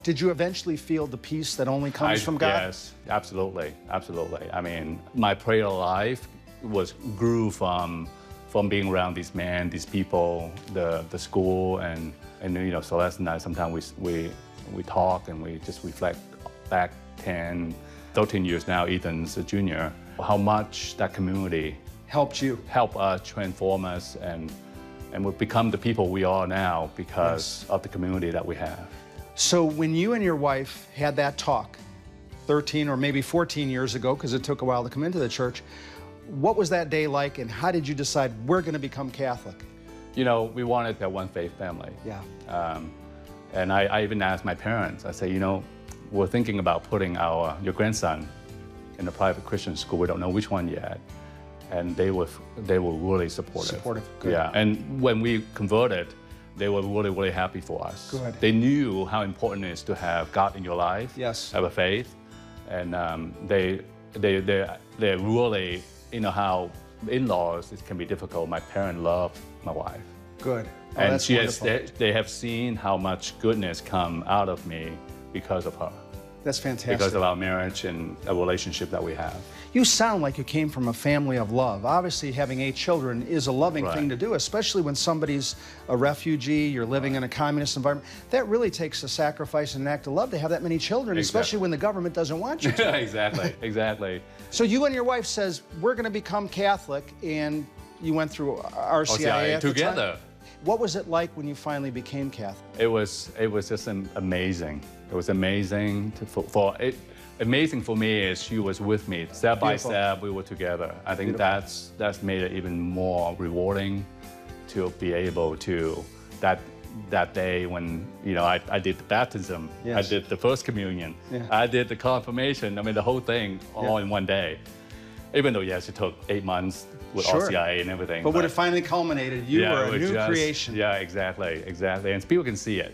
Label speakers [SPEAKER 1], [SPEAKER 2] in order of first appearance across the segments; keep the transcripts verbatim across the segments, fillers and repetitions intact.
[SPEAKER 1] Did you eventually feel the peace that only comes
[SPEAKER 2] I,
[SPEAKER 1] from God?
[SPEAKER 2] Yes, absolutely, absolutely. I mean, my prayer life was grew from from being around these men, these people, the the school, and and you know, Celeste and I sometimes we we we talk and we just reflect back ten, thirteen years now. Ethan's a junior. How much that community
[SPEAKER 1] helped you,
[SPEAKER 2] help us, transform us, and and we've become the people we are now because
[SPEAKER 1] yes.
[SPEAKER 2] of the community that we have.
[SPEAKER 1] So when you and your wife had that talk thirteen or maybe fourteen years ago, because it took a while to come into the church, what was that day like, and how did you decide we're going to become Catholic?
[SPEAKER 2] You know, we wanted that one faith family.
[SPEAKER 1] Yeah.
[SPEAKER 2] Um, and I, I even asked my parents, I say, you know, we're thinking about putting our your grandson in a private Christian school. We don't know which one yet. And they were, they were really supportive.
[SPEAKER 1] Supportive, good.
[SPEAKER 2] Yeah, and when we converted, they were really, really happy for us.
[SPEAKER 1] Good.
[SPEAKER 2] They knew how important it is to have God in your life,
[SPEAKER 1] yes.
[SPEAKER 2] have a faith, and um, they, they, they, they really, you know how in-laws, it can be difficult. My parents love my wife.
[SPEAKER 1] Good. Oh,
[SPEAKER 2] and
[SPEAKER 1] that's
[SPEAKER 2] she has,
[SPEAKER 1] wonderful.
[SPEAKER 2] they, they have seen how much goodness come out of me because of her.
[SPEAKER 1] That's fantastic.
[SPEAKER 2] Because of our marriage and a relationship that we have.
[SPEAKER 1] You sound like you came from a family of love. Obviously, having eight children is a loving
[SPEAKER 2] right.
[SPEAKER 1] thing to do, especially when somebody's a refugee, you're living right. in a communist environment. That really takes a sacrifice and an act of love to have that many children,
[SPEAKER 2] exactly.
[SPEAKER 1] especially when the government doesn't want you to.
[SPEAKER 2] Exactly, exactly.
[SPEAKER 1] So you and your wife says, we're going to become Catholic, and you went through R C I A at
[SPEAKER 2] together.
[SPEAKER 1] The time. What was it like when you finally became Catholic?
[SPEAKER 2] It was, it was just amazing. It was amazing to, for, for it. Amazing for me is she was with me step by
[SPEAKER 1] Beautiful.
[SPEAKER 2] step. We were together. I think
[SPEAKER 1] Beautiful.
[SPEAKER 2] that's that's made it even more rewarding to be able to that that day when you know I, I did the baptism,
[SPEAKER 1] yes.
[SPEAKER 2] I did the first communion,
[SPEAKER 1] yeah.
[SPEAKER 2] I did the confirmation. I mean the whole thing all
[SPEAKER 1] yeah.
[SPEAKER 2] in one day. Even though yes, it took eight months with
[SPEAKER 1] sure.
[SPEAKER 2] R C I A and everything.
[SPEAKER 1] But,
[SPEAKER 2] but
[SPEAKER 1] when it finally culminated, you
[SPEAKER 2] yeah,
[SPEAKER 1] were a new
[SPEAKER 2] just,
[SPEAKER 1] creation.
[SPEAKER 2] Yeah, exactly, exactly, and people can see it.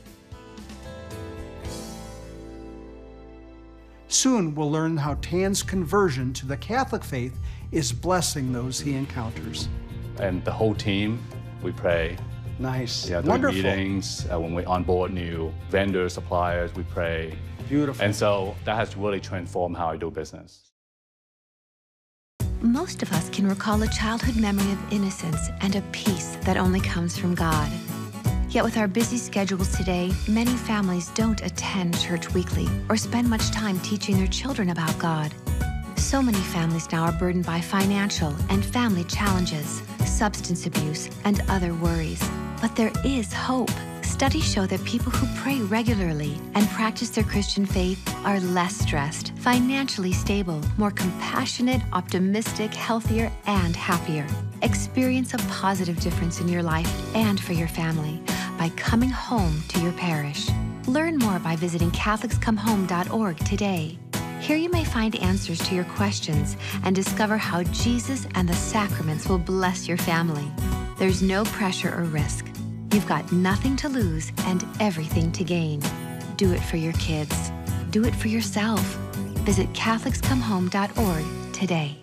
[SPEAKER 1] Soon we'll learn how Tan's conversion to the Catholic faith is blessing those he encounters.
[SPEAKER 2] And the whole team, we pray.
[SPEAKER 1] Nice.
[SPEAKER 2] Yeah,
[SPEAKER 1] wonderful.
[SPEAKER 2] Meetings, uh, when we onboard new vendors, suppliers, we pray.
[SPEAKER 1] Beautiful.
[SPEAKER 2] And so that has really transformed how I do business.
[SPEAKER 3] Most of us can recall a childhood memory of innocence and a peace that only comes from God. Yet with our busy schedules today, many families don't attend church weekly or spend much time teaching their children about God. So many families now are burdened by financial and family challenges, substance abuse, and other worries. But there is hope. Studies show that people who pray regularly and practice their Christian faith are less stressed, financially stable, more compassionate, optimistic, healthier, and happier. Experience a positive difference in your life and for your family by coming home to your parish. Learn more by visiting Catholics Come Home dot org today. Here you may find answers to your questions and discover how Jesus and the sacraments will bless your family. There's no pressure or risk. You've got nothing to lose and everything to gain. Do it for your kids. Do it for yourself. Visit Catholics Come Home dot org today.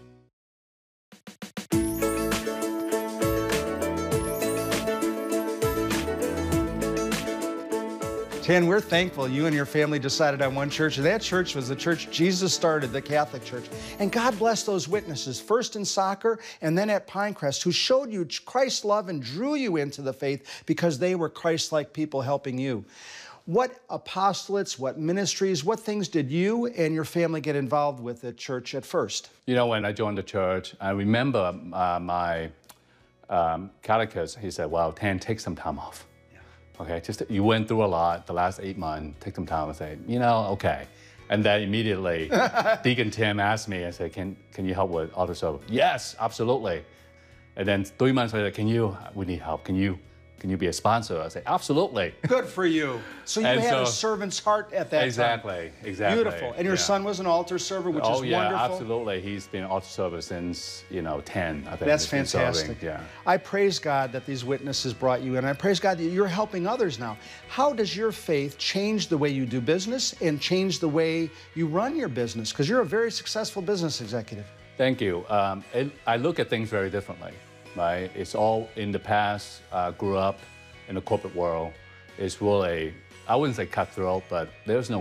[SPEAKER 1] Tan, we're thankful you and your family decided on one church, and that church was the church Jesus started, the Catholic Church. And God bless those witnesses, first in soccer and then at Pinecrest, who showed you Christ's love and drew you into the faith because they were Christ-like people helping you. What apostolates, what ministries, what things did you and your family get involved with at church at first?
[SPEAKER 2] You know, when I joined the church, I remember uh, my um, catechist, he said, well, Tan, take some time off. Okay, just you went through a lot the last eight months. Take some time and say, you know, okay. And then immediately, Deacon Tim asked me and said, "Can can you help with altar service?" Yes, absolutely. And then three months later, can you? We need help. Can you? Can you be a sponsor? I say, absolutely.
[SPEAKER 1] Good for you. So you
[SPEAKER 2] And
[SPEAKER 1] had
[SPEAKER 2] so,
[SPEAKER 1] a servant's heart at that
[SPEAKER 2] exactly,
[SPEAKER 1] time.
[SPEAKER 2] Exactly, exactly.
[SPEAKER 1] Beautiful. And your
[SPEAKER 2] yeah.
[SPEAKER 1] son was an altar server, which
[SPEAKER 2] oh,
[SPEAKER 1] is
[SPEAKER 2] yeah,
[SPEAKER 1] wonderful.
[SPEAKER 2] absolutely. He's been altar server since, you know, ten, I think.
[SPEAKER 1] That's
[SPEAKER 2] he's been
[SPEAKER 1] fantastic.
[SPEAKER 2] serving. Yeah.
[SPEAKER 1] I praise God that these witnesses brought you in. I praise God that you're helping others now. How does your faith change the way you do business and change the way you run your business? Because you're a very successful business executive.
[SPEAKER 2] Thank you. Um, it, I look at things very differently, right? It's all in the past, uh, grew up in the corporate world. It's really, I wouldn't say cutthroat, but there's no